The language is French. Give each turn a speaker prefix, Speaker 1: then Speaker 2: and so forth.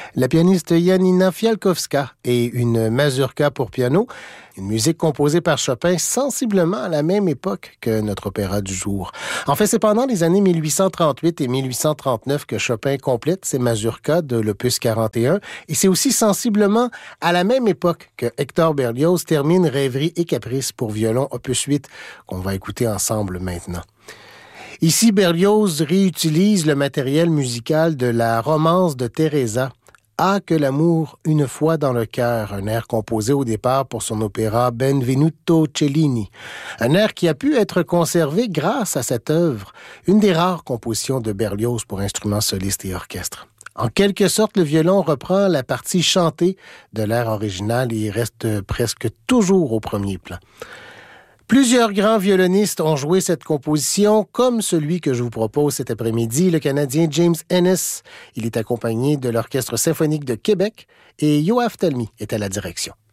Speaker 1: la pianiste Janina Fialkowska et une mazurka pour piano, une musique composée par Chopin sensiblement à la même époque que notre opéra du jour. En fait, c'est pendant les années 1838 et 1839 que Chopin complète ses mazurkas de l'opus 41 et c'est aussi sensiblement à la même époque que Hector Berlioz termine Rêverie et Caprice pour violon opus 8 qu'on va écouter ensemble maintenant. Ici, Berlioz réutilise le matériel musical de la romance de Teresa, Ah, que l'amour une fois dans le cœur, un air composé au départ pour son opéra Benvenuto Cellini. Un air qui a pu être conservé grâce à cette œuvre, une des rares compositions de Berlioz pour instruments solistes et orchestre. En quelque sorte, le violon reprend la partie chantée de l'air original et reste presque toujours au premier plan. Plusieurs grands violonistes ont joué cette composition, comme celui que je vous propose cet après-midi, le Canadien James Ennis. Il est accompagné de l'Orchestre symphonique de Québec et Yoav Talmy est à la direction.